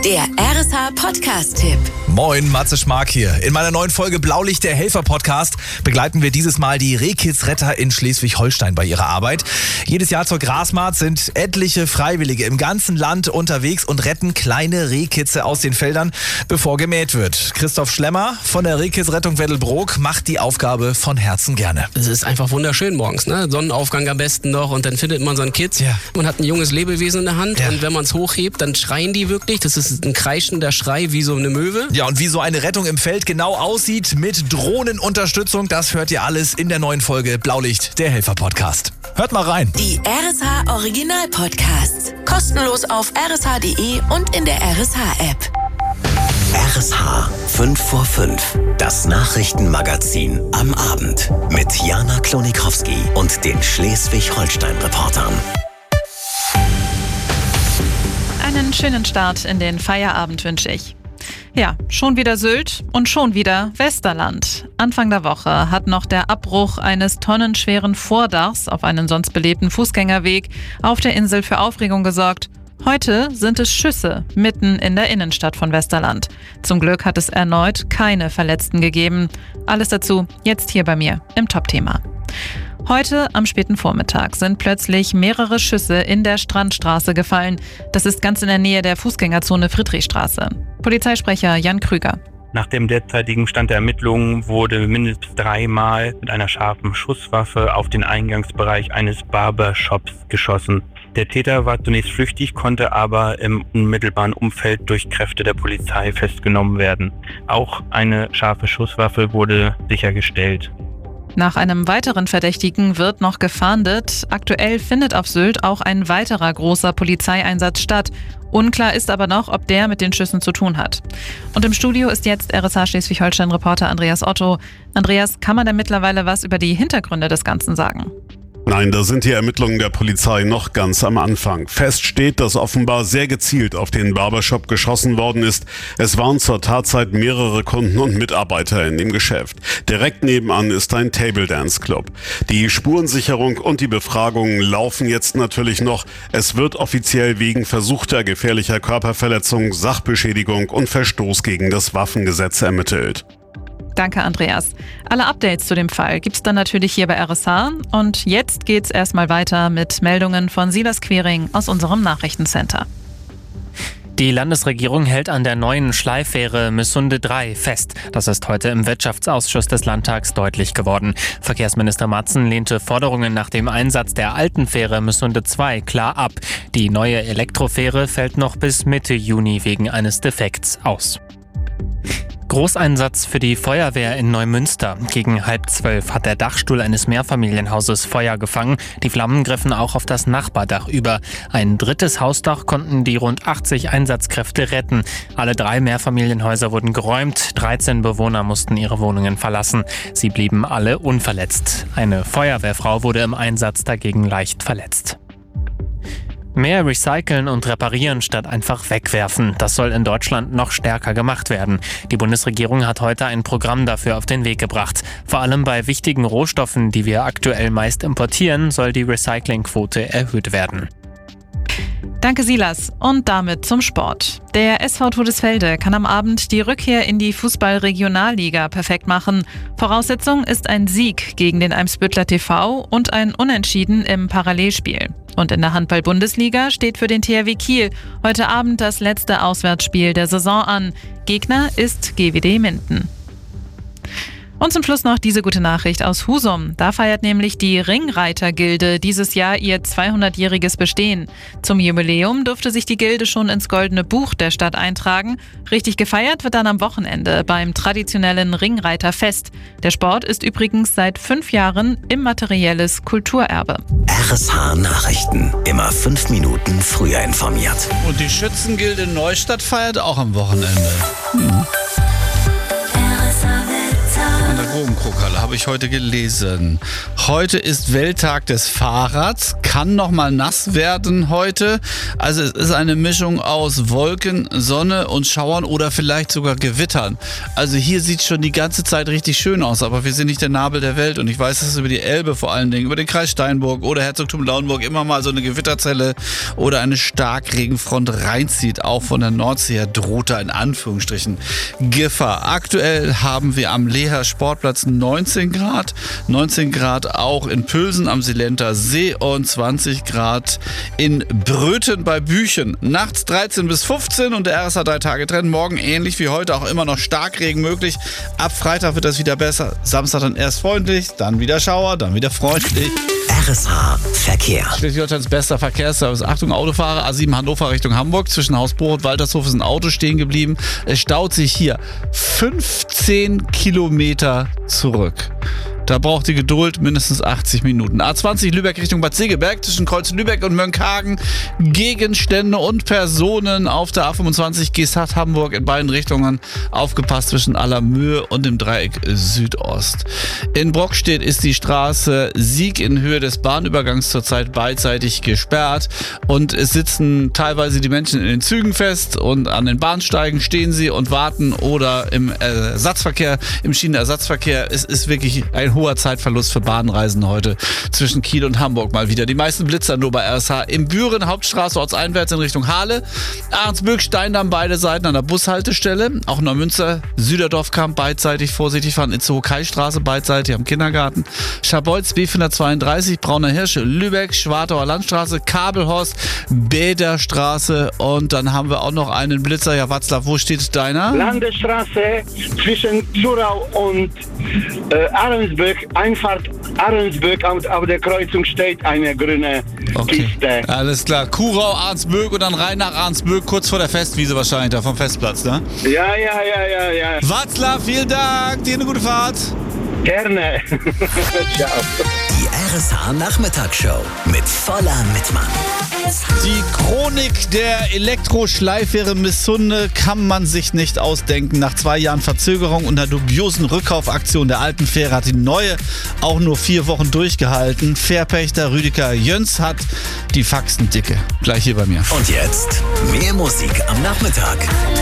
Der RSH-Podcast-Tipp. Moin, Matze Schmark hier. In meiner neuen Folge Blaulicht, der Helfer-Podcast, begleiten wir dieses Mal die Rehkitzretter in Schleswig-Holstein bei ihrer Arbeit. Jedes Jahr zur Grasmarkt sind etliche Freiwillige im ganzen Land unterwegs und retten kleine Rehkitze aus den Feldern, bevor gemäht wird. Christoph Schlemmer von der Rehkitzrettung Weddelbrook macht die Aufgabe von Herzen gerne. Es ist einfach wunderschön morgens, ne? Sonnenaufgang am besten noch und dann findet man so ein Kitz. Ja. Man hat ein junges Lebewesen in der Hand Ja. und wenn man es hochhebt, dann schreien die wirklich. Das ist ein kreischender Schrei wie so eine Möwe. Ja, und wie so eine Rettung im Feld genau aussieht mit Drohnenunterstützung, das hört ihr alles in der neuen Folge Blaulicht, der Helfer-Podcast. Hört mal rein. Die RSH-Original-Podcasts. Kostenlos auf rsh.de und in der RSH-App. RSH 5 vor 5. Das Nachrichtenmagazin am Abend mit Jana Klonikowski und den Schleswig-Holstein-Reportern. Einen schönen Start in den Feierabend wünsche ich. Ja, schon wieder Sylt und schon wieder Westerland. Anfang der Woche hat noch der Abbruch eines tonnenschweren Vordachs auf einen sonst belebten Fußgängerweg auf der Insel für Aufregung gesorgt. Heute sind es Schüsse mitten in der Innenstadt von Westerland. Zum Glück hat es erneut keine Verletzten gegeben. Alles dazu jetzt hier bei mir im Top-Thema. Heute am späten Vormittag sind plötzlich mehrere Schüsse in der Strandstraße gefallen. Das ist ganz in der Nähe der Fußgängerzone Friedrichstraße. Polizeisprecher Jan Krüger. Nach dem derzeitigen Stand der Ermittlungen wurde mindestens 3-mal mit einer scharfen Schusswaffe auf den Eingangsbereich eines Barbershops geschossen. Der Täter war zunächst flüchtig, konnte aber im unmittelbaren Umfeld durch Kräfte der Polizei festgenommen werden. Auch eine scharfe Schusswaffe wurde sichergestellt. Nach einem weiteren Verdächtigen wird noch gefahndet. Aktuell findet auf Sylt auch ein weiterer großer Polizeieinsatz statt. Unklar ist aber noch, ob der mit den Schüssen zu tun hat. Und im Studio ist jetzt RSH Schleswig-Holstein-Reporter Andreas Otto. Andreas, kann man denn mittlerweile was über die Hintergründe des Ganzen sagen? Nein, da sind die Ermittlungen der Polizei noch ganz am Anfang. Fest steht, dass offenbar sehr gezielt auf den Barbershop geschossen worden ist. Es waren zur Tatzeit mehrere Kunden und Mitarbeiter in dem Geschäft. Direkt nebenan ist ein Table Dance Club. Die Spurensicherung und die Befragungen laufen jetzt natürlich noch. Es wird offiziell wegen versuchter gefährlicher Körperverletzung, Sachbeschädigung und Verstoß gegen das Waffengesetz ermittelt. Danke, Andreas. Alle Updates zu dem Fall gibt's dann natürlich hier bei RSH. Und jetzt geht's erstmal weiter mit Meldungen von Silas Quering aus unserem Nachrichtencenter. Die Landesregierung hält an der neuen Schleifähre Mysunde 3 fest. Das ist heute im Wirtschaftsausschuss des Landtags deutlich geworden. Verkehrsminister Matzen lehnte Forderungen nach dem Einsatz der alten Fähre Mysunde 2 klar ab. Die neue Elektrofähre fällt noch bis Mitte Juni wegen eines Defekts aus. Großeinsatz für die Feuerwehr in Neumünster. Gegen 11:30 hat der Dachstuhl eines Mehrfamilienhauses Feuer gefangen. Die Flammen griffen auch auf das Nachbardach über. Ein drittes Hausdach konnten die rund 80 Einsatzkräfte retten. Alle 3 Mehrfamilienhäuser wurden geräumt. 13 Bewohner mussten ihre Wohnungen verlassen. Sie blieben alle unverletzt. Eine Feuerwehrfrau wurde im Einsatz dagegen leicht verletzt. Mehr recyceln und reparieren statt einfach wegwerfen. Das soll in Deutschland noch stärker gemacht werden. Die Bundesregierung hat heute ein Programm dafür auf den Weg gebracht. Vor allem bei wichtigen Rohstoffen, die wir aktuell meist importieren, soll die Recyclingquote erhöht werden. Danke, Silas. Und damit zum Sport. Der SV Todesfelde kann am Abend die Rückkehr in die Fußball-Regionalliga perfekt machen. Voraussetzung ist ein Sieg gegen den Eimsbüttler TV und ein Unentschieden im Parallelspiel. Und in der Handball-Bundesliga steht für den THW Kiel heute Abend das letzte Auswärtsspiel der Saison an. Gegner ist GWD Minden. Und zum Schluss noch diese gute Nachricht aus Husum. Da feiert nämlich die Ringreiter-Gilde dieses Jahr ihr 200-jähriges Bestehen. Zum Jubiläum durfte sich die Gilde schon ins Goldene Buch der Stadt eintragen. Richtig gefeiert wird dann am Wochenende beim traditionellen Ringreiterfest. Der Sport ist übrigens seit 5 Jahren immaterielles Kulturerbe. RSH Nachrichten. Immer 5 Minuten früher informiert. Und die Schützengilde Neustadt feiert auch am Wochenende. Und da Drogenkrokalle, habe ich heute gelesen. Heute ist Welttag des Fahrrads, kann nochmal nass werden heute. Also es ist eine Mischung aus Wolken, Sonne und Schauern oder vielleicht sogar Gewittern. Also hier sieht es schon die ganze Zeit richtig schön aus, aber wir sind nicht der Nabel der Welt und ich weiß, dass über die Elbe vor allen Dingen, über den Kreis Steinburg oder Herzogtum Lauenburg immer mal so eine Gewitterzelle oder eine Starkregenfront reinzieht. Auch von der Nordsee her droht da in Anführungsstrichen Gefahr. Aktuell haben wir am Leher Sportplatz 19 Grad auch in Pülsen am Silenter See und 20 Grad in Bröthen bei Büchen. Nachts 13 bis 15 und der RSH 3-Tage-Trend. Morgen ähnlich wie heute auch immer noch Starkregen möglich. Ab Freitag wird das wieder besser. Samstag dann erst freundlich, dann wieder Schauer, dann wieder freundlich. RSH Verkehr. Schleswig-Holsteins bester Verkehrsservice. Achtung, Autofahrer, A7 Hannover Richtung Hamburg. Zwischen Hausbruch und Waltershof ist ein Auto stehen geblieben. Es staut sich hier 15 Kilometer zurück. Da braucht die Geduld mindestens 80 Minuten. A20 Lübeck Richtung Bad Segeberg zwischen Kreuz Lübeck und Mönckehagen. Gegenstände und Personen auf der A25 Geesthacht Hamburg in beiden Richtungen. Aufgepasst zwischen Allermöhe und dem Dreieck Südost. In Brockstedt ist die Straße Sieg in Höhe des Bahnübergangs zurzeit beidseitig gesperrt. Und es sitzen teilweise die Menschen in den Zügen fest und an den Bahnsteigen stehen sie und warten oder im Ersatzverkehr, im Schienenersatzverkehr. Es ist wirklich ein hoher Zeitverlust für Bahnreisen heute zwischen Kiel und Hamburg mal wieder. Die meisten Blitzer nur bei RSH. Im Büren, Hauptstraße, ortseinwärts in Richtung Halle. Ahrensbürg, Steindamm, beide Seiten an der Bushaltestelle. Auch Neumünster, Süderdorfkamp beidseitig vorsichtig fahren. Itzehoe-Kai-Straße beidseitig am Kindergarten. Scharbeutz, B432, Brauner Hirsch, Lübeck, Schwartauer Landstraße, Kabelhorst, Bäderstraße und dann haben wir auch noch einen Blitzer. Ja, Václav, wo steht deiner? Landesstraße zwischen Zurau und Ahrensburg, Einfahrt Ahrensburg, auf der Kreuzung steht eine grüne Kiste. Alles klar. Kurau, Ahrensburg und dann rein nach Ahrensburg, kurz vor der Festwiese wahrscheinlich, da vom Festplatz, ne? Ja. Václav, vielen Dank, dir eine gute Fahrt. Gerne. Ciao. Die RSH Nachmittagsshow mit voller Mitmann. Die Chronik der Elektroschleifware Missunde kann man sich nicht ausdenken. Nach 2 Jahren Verzögerung und einer dubiosen Rückkaufaktion der alten Fähre hat die neue auch nur 4 Wochen durchgehalten. Fährpächter Rüdiger Jöns hat die Faxen dicke. Gleich hier bei mir. Und jetzt mehr Musik am Nachmittag.